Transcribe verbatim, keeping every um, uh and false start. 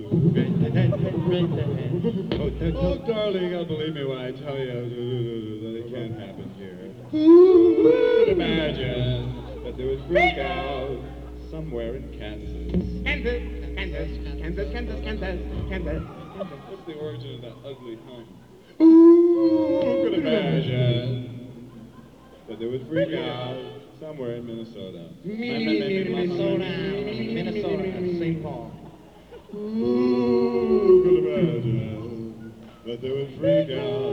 Oh, darling, you'll believe me when I tell you that it can't happen here. Who could imagine that there was freak out somewhere in Kansas? Kansas, Kansas, Kansas, Kansas, Kansas, Kansas. What's the origin of that ugly hum? Who could imagine that there was freak out somewhere in Minnesota? Minnesota, Minnesota, Saint Paul. Who could imagine that there was freak out